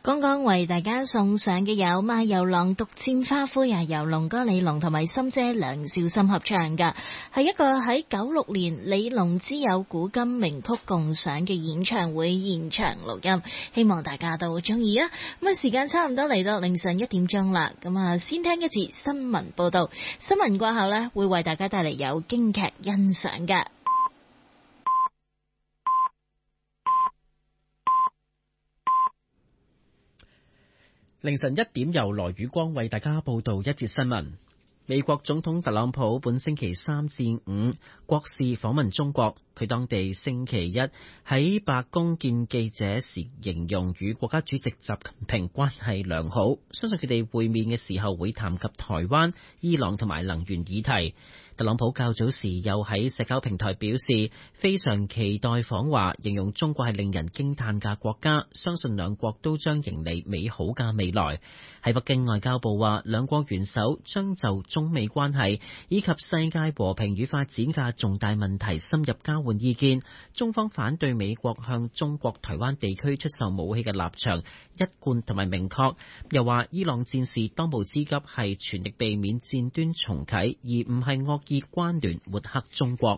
剛剛為大家送上嘅有賣油郎獨佔花灰啊，由龍哥李龍同埋心姐梁少心合唱㗎，係一個喺96年李龍之友古今名曲共賞嘅演唱會現場錄音，希望大家都中意啊！咁啊，時間差唔多嚟到凌晨1點鐘啦，咁啊，先聽一節新聞報道，新聞過後呢，會為大家帶嚟有京劇欣賞㗎。 凌晨1點，由羅宇光為大家報道一節新聞。美國總統特朗普本星期3至5國事訪問中國，佢當地星期一喺白宮見記者時形容與國家主席習近平關係良好，相信佢哋會面嘅時候會談及台灣、伊朗同埋能源議題。特朗普較早時又喺社交平台表示非常期待訪華，形容中國係令人驚嘆嘅國家，相信兩國都將迎嚟美好嘅未來。喺北京，外交部話兩國元首將就中美關係以及世界和平與發展嘅重大問題深入交換意見。中方反對美國向中國台灣地區出售武器嘅立場一貫同埋明確，又話伊朗戰事當務之急係全力避免戰端重啟，而唔係惡意關聯抹黑中國。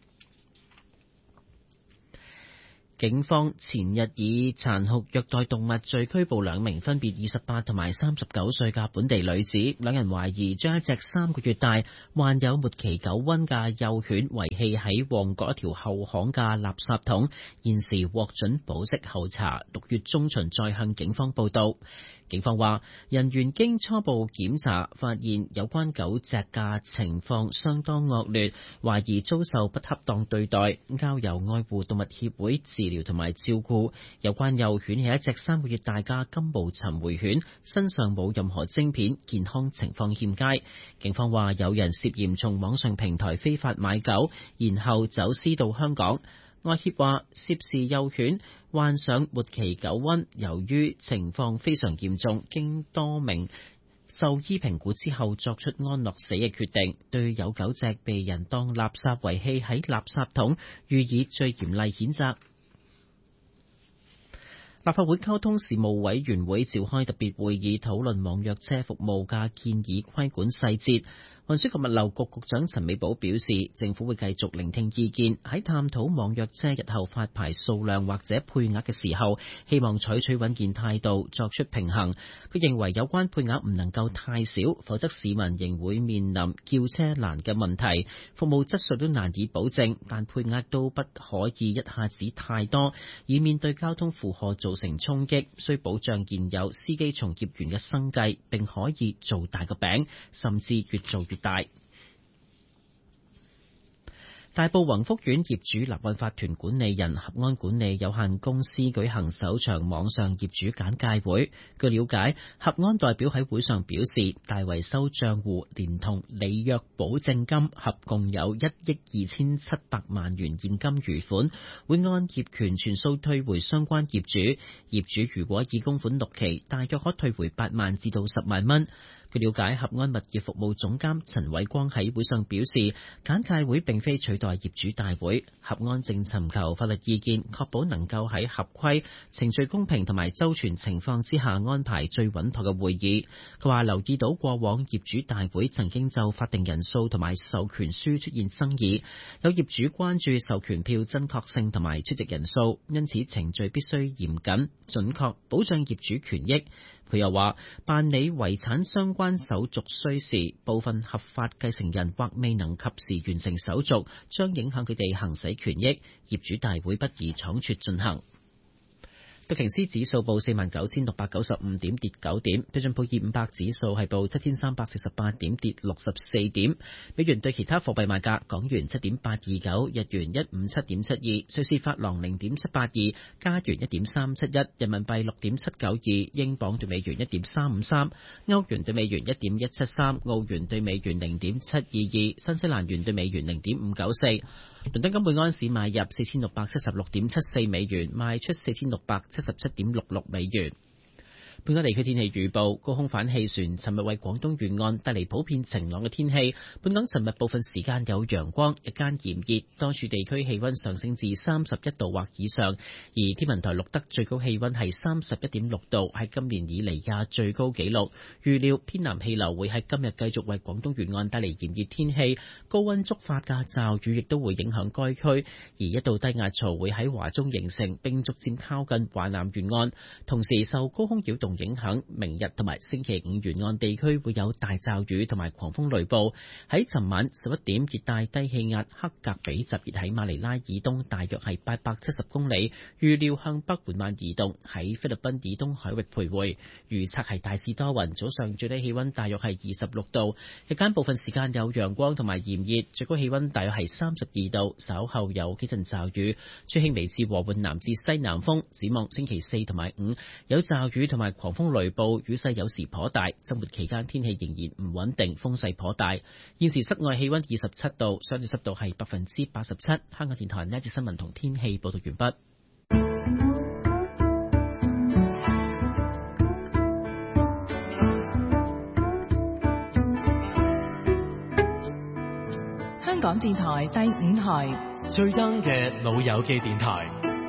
警方前日以殘酷虐待動物罪拘捕2名分別28同埋39歲嘅本地女子，兩人懷疑將一隻3個月大、患有末期狗瘟嘅幼犬遺棄喺旺角一條後巷嘅垃圾桶，現時獲准保釋候查，6月中旬再向警方報到。警方話，人員經初步檢查，發現有關狗隻嘅情況相當惡劣，懷疑遭受不恰當對待，交由愛護動物協會治療同埋照顧。有關幼犬係一隻3個月大嘅金毛尋回犬，身上冇任何晶片，健康情況欠佳。警方話，有人涉嫌從網上平台非法買狗，然後走私到香港。愛協話，涉事幼犬患上末期狗瘟，由於情況非常嚴重，經多名獸醫評估之後作出安樂死嘅決定，對有狗隻被人當垃圾遺棄喺垃圾桶予以最嚴厲譴責。立法會交通事務委員會召開特別會議，討論網約車服務嘅建議規管細節。運輸及物流局局長陳美寶表示，政府會繼續聆聽意見，喺探討網約車日後發牌數量或者配額嘅時候，希望採取穩健態度，作出平衡。佢認為有關配額唔能夠太少，否則市民仍會面臨叫車難嘅問題，服務質素都難以保證，但配額都不可以一下子太多，以免對交通負荷造成衝擊，需保障現有司機從業員嘅生計，並可以做大個餅，甚至越做越大。大埔宏福苑業主立案法團管理人合安管理有限公司舉行首場網上業主簡介會。據了解，合安代表喺會上表示，大維修賬戶連同履約保證金合共有1億2700萬元現金餘款，會按業權全數退回相關業主。業主如果已供款6期，大約可退回8萬至到10萬蚊。據了解，合安物業服務總監陳偉光喺會上表示，簡介會並非取代業主大會，合安正尋求法律意見，確保能夠喺合規、程序公平同埋周全情況之下安排最穩妥嘅會議。佢話留意到過往業主大會曾經就法定人數同埋授權書出現爭議，有業主關注授權票真確性同埋出席人數，因此程序必須嚴謹、準確，保障業主權益。佢又話，辦理遺產相關手續需時，部分合法繼承人或未能及時完成手續，將影響佢哋行使權益，業主大會不宜倉促進行。道瓊斯指數報49,695點，跌9點；標準普爾500指數係報7,348點，跌64點。美元對其他貨幣賣價：港元7.829，日元157.72，瑞士法郎0.782，加元1.371，人民幣6.792，英鎊對美元1.353，歐元對美元1.173，澳元對美元0.722，新西蘭元對美元0.594。倫敦金每安士買入4676.74美元，賣出4677.66美元。 本港地區天氣預報，高空反氣旋尋日為廣東沿岸帶嚟普遍晴朗嘅天氣。本港尋日部分時間有陽光，日間炎熱，多處地區氣溫上升至31度或以上。而天文台錄得最高氣溫係31.6度，係今年以嚟嘅最高紀錄。預料偏南氣流會喺今日繼續為廣東沿岸帶嚟炎熱天氣，高溫觸發嘅驟雨亦都會影響該區。而一道低壓槽會喺華中形成，並逐漸靠近華南沿岸。同時受高空擾動影響，明日同埋星期五沿岸地區會有大驟雨同埋狂風雷暴。喺尋晚11點，熱帶低氣壓克格比集結喺馬尼拉以東大約係870公里，預料向北緩慢移動，喺菲律賓以東海域徘徊。預測係大致多雲，早上最低氣溫大約係26度，日間部分時間有陽光同埋炎熱，最高氣溫大約係32度，稍後有幾陣驟雨，吹輕微至和緩南至西南風。展望星期4同埋5有驟雨同埋狂風雷暴，雨勢有時頗大。周末期間天氣仍然唔穩定，風勢頗大。現時室外氣溫27度，相對濕度係87%。香港電台呢一節新聞同天氣報道完畢。 香港電台第5台最 young 嘅老友記電台。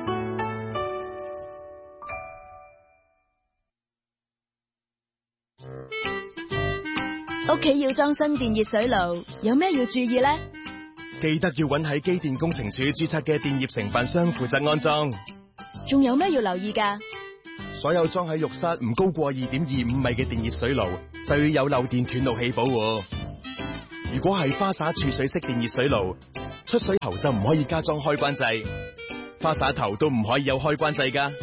屋企要裝新電熱水爐，有咩要注意呢？ 記得要揾喺機電工程署註冊嘅電業承辦商負責安裝。 仲有咩要留意㗎？ 所有裝喺浴室唔高過2.25米嘅電熱水爐，就要有漏電斷路器保護。如果係花灑儲水式電熱水爐，出水頭就唔可以加裝開關掣，花灑頭都唔可以有開關掣㗎。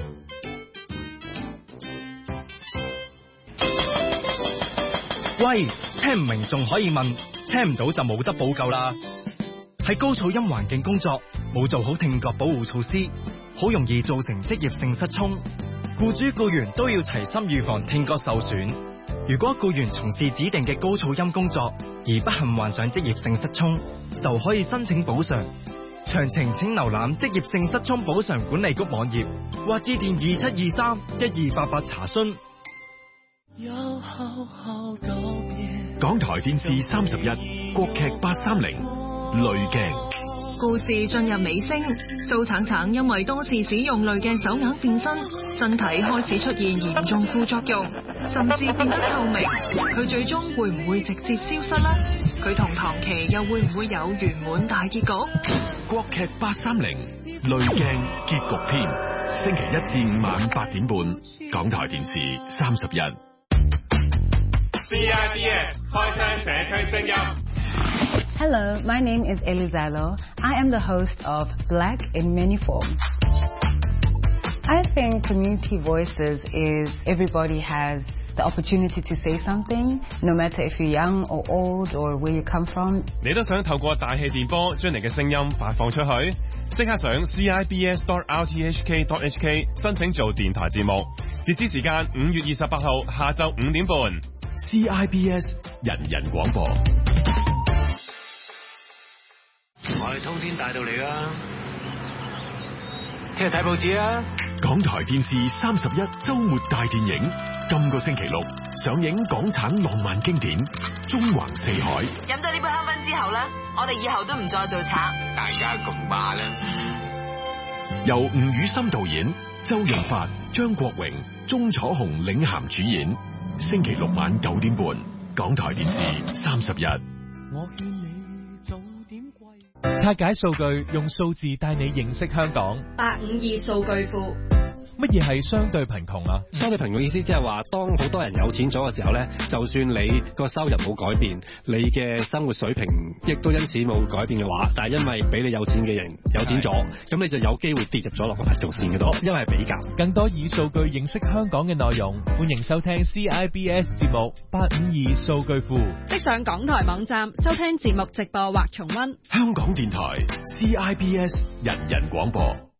喂，聽唔明仲可以問，聽唔到就冇得補救啦。喺高噪音環境工作，冇做好聽覺保護措施，好容易造成職業性失聰。僱主僱員都要齊心預防聽覺受損。如果僱員從事指定嘅高噪音工作，而不幸患上職業性失聰，就可以申請補償。詳情請瀏覽職業性失聰補償管理局網頁，或致電2723-1288查詢。 港台電視31國劇830濾鏡， 故事進入尾聲，蘇橙橙因為多次使用濾鏡手鐲變身，身體開始出現嚴重副作用，甚至變得透明。佢最終會唔會直接消失呢？佢同唐琪又會唔會有圓滿大結局？ 國劇830濾鏡結局篇，星期1至5晚8點半，港台電視31。 CIBS 開箱社區聲音。 Hello, my name is Elizalo. I am the host of Black in Many Forms. I think community voices is everybody has the opportunity to say something, no matter if you're young or old or where you come from. 你都想透過大氣電波將你嘅聲音發放出去？即刻上 CIBS.RTHK.HK 申請做電台節目，截止時間5月28號下晝5點半。 CIBS 人人廣播。 我係通天大道嚟㗎，聽日睇報紙啊！ 港台電視31週末大電影，今個星期六上映港產浪漫經典《縱橫四海》。 飲咗呢杯香檳之後咧，我哋以後都唔再做賊。 大家共話啦。 由吳宇森導演，周潤發、張國榮、鐘楚紅領銜主演。星期六晚9點半，港台電視31。 我勸你早點歸。拆解數據，用數字帶你認識香港。 852數據庫。 乜嘢係相對貧窮啊？ 相對貧窮意思即係話，當好多人有錢咗嘅時候咧，就算你個收入冇改變，你嘅生活水平亦都因此冇改變嘅話，但係因為比你有錢嘅人有錢咗，咁你就有機會跌入咗落個貧窮線嗰度，因為係比較。 更多以數據認識香港嘅內容，歡迎收聽 CIBS 節目852數據庫。 即上港台網站收聽節目直播或重溫。 香港電台 CIBS 人人廣播。